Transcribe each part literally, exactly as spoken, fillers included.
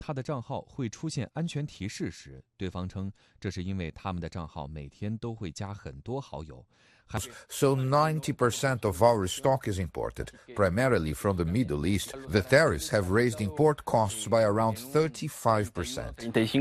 他的账号会出现安全提示时，对方称这是因为他们的账号每天都会加很多好友。 So ninety percent of our stock is imported, primarily from the Middle East. The tariffs have raised import costs by around thirty-five percent.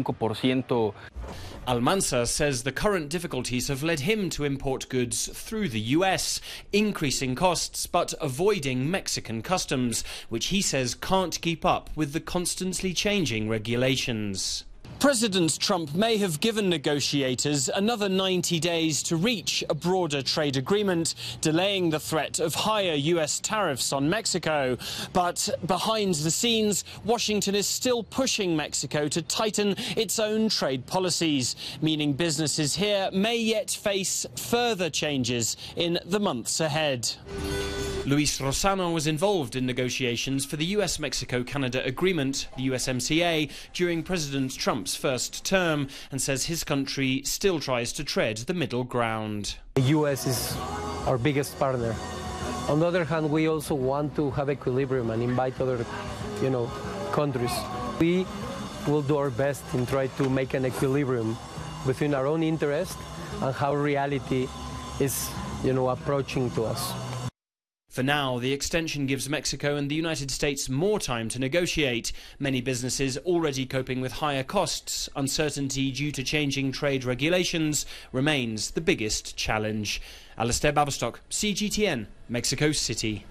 Almansa says the current difficulties have led him to import goods through the U S, increasing costs but avoiding Mexican customs, which he says can't keep up with the constantly changing regulations. President Trump may have given negotiators another ninety days to reach a broader trade agreement, delaying the threat of higher U S tariffs on Mexico. But behind the scenes, Washington is still pushing Mexico to tighten its own trade policies, meaning businesses here may yet face further changes in the months ahead. Luis Rosano was involved in negotiations for the U S Mexico Canada Agreement, the U S M C A, during President Trump's first term, and says his country still tries to tread the middle ground. The U S is our biggest partner. On the other hand, we also want to have equilibrium and invite other, you know, countries. We will do our best in try to make an equilibrium between our own interest and how reality is, you know, approaching to us. For now, the extension gives Mexico and the United States more time to negotiate. Many businesses already coping with higher costs. Uncertainty due to changing trade regulations remains the biggest challenge. Alistair Baberstock, C G T N, Mexico City.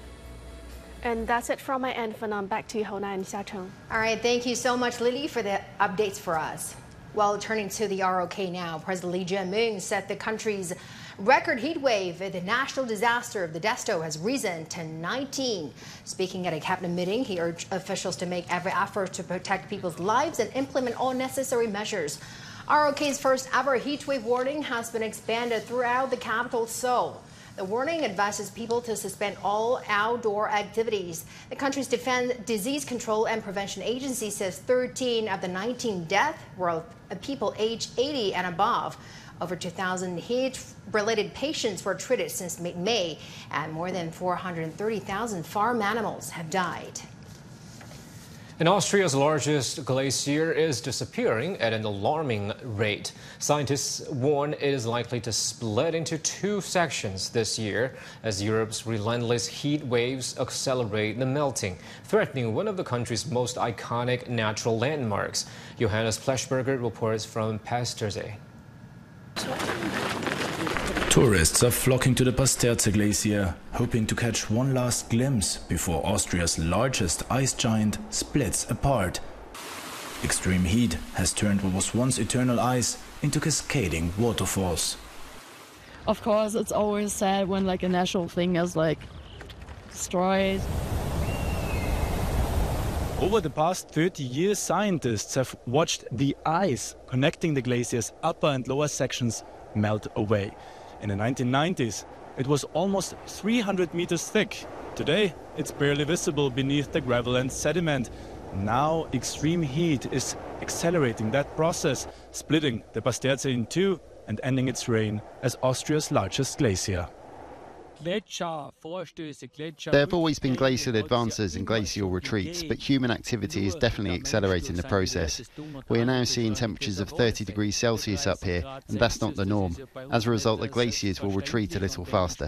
And that's it from my end for now. Back to you, Hona and Xiacheng. All right, thank you so much, Lily, for the updates for us. Well, turning to the R O K now, President Lee Jae-myung said the country's record heat wave, the national disaster of the Desto, has risen to nineteen. Speaking at a cabinet meeting, he urged officials to make every effort to protect people's lives and implement all necessary measures. R O K's first ever heat wave warning has been expanded throughout the capital, Seoul. The warning advises people to suspend all outdoor activities. The country's Defense Disease Control and Prevention Agency says thirteen of the nineteen deaths were of people aged eighty and above. Over two thousand heat-related patients were treated since May, and more than four hundred thirty thousand farm animals have died. And Austria's largest glacier is disappearing at an alarming rate. Scientists warn it is likely to split into two sections this year as Europe's relentless heat waves accelerate the melting, threatening one of the country's most iconic natural landmarks. Johannes Pleshberger reports from Pastersee. Tourists are flocking to the Pasterze Glacier, hoping to catch one last glimpse before Austria's largest ice giant splits apart. Extreme heat has turned what was once eternal ice into cascading waterfalls. Of course, it's always sad when like a natural thing is like destroyed. Over the past thirty years, scientists have watched the ice connecting the glacier's upper and lower sections melt away. In the nineteen nineties, it was almost three hundred meters thick. Today, it's barely visible beneath the gravel and sediment. Now, extreme heat is accelerating that process, splitting the Pasterze in two and ending its reign as Austria's largest glacier. There have always been glacial advances and glacial retreats, but human activity is definitely accelerating the process. We are now seeing temperatures of thirty degrees Celsius up here, and that's not the norm. As a result, the glaciers will retreat a little faster.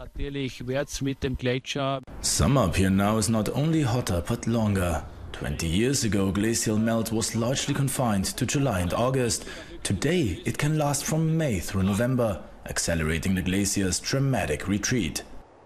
Summer up here now is not only hotter but longer. twenty years ago, glacial melt was largely confined to July and August. Today, it can last from May through November, accelerating the glacier's dramatic retreat.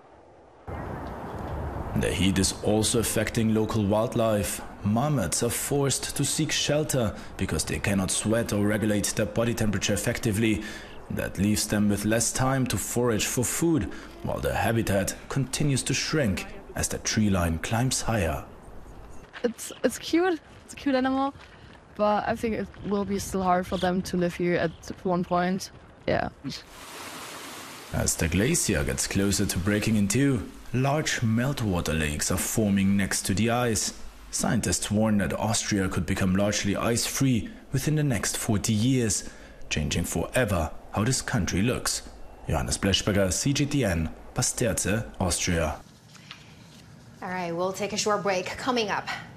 The heat is also affecting local wildlife. Marmots are forced to seek shelter because they cannot sweat or regulate their body temperature effectively. That leaves them with less time to forage for food, while their habitat continues to shrink as the tree line climbs higher. It's, it's cute, it's a cute animal, but I think it will be still hard for them to live here at one point. Yeah. As the glacier gets closer to breaking in two, large meltwater lakes are forming next to the ice. Scientists warn that Austria could become largely ice-free within the next forty years, changing forever how this country looks. Johannes Pleshberger, C G T N, Pasterze, Austria. All right, we'll take a short break. Coming up,